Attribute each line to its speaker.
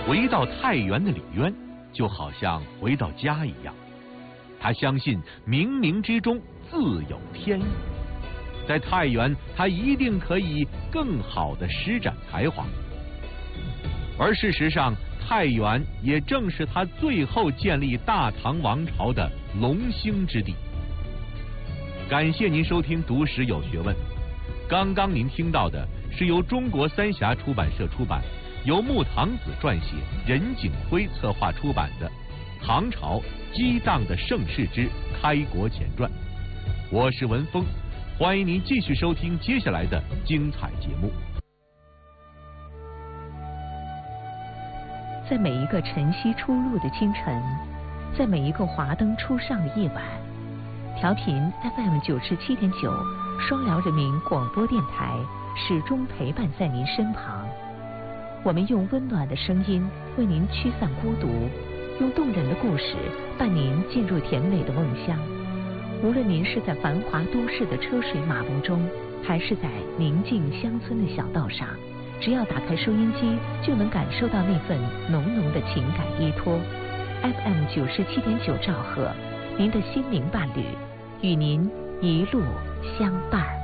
Speaker 1: 回到太原的李渊，就好像回到家一样。他相信冥冥之中自有天意，在太原他一定可以更好地施展才华。而事实上，太原也正是他最后建立大唐王朝的龙兴之地。感谢您收听《读史有学问》，刚刚您听到的是由中国三峡出版社出版，由穆唐子撰写，任景辉策划出版的《唐朝激荡的盛世之开国前传》。我是文峰，欢迎您继续收听接下来的精彩节目。
Speaker 2: 在每一个晨曦初露的清晨，在每一个华灯初上的夜晚，调频 FM 97.9双辽人民广播电台始终陪伴在您身旁。我们用温暖的声音为您驱散孤独，用动人的故事伴您进入甜美的梦乡。无论您是在繁华都市的车水马龙中，还是在宁静乡村的小道上，只要打开收音机，就能感受到那份浓浓的情感依托。FM 97.9兆赫，您的心灵伴侣，与您一路相伴。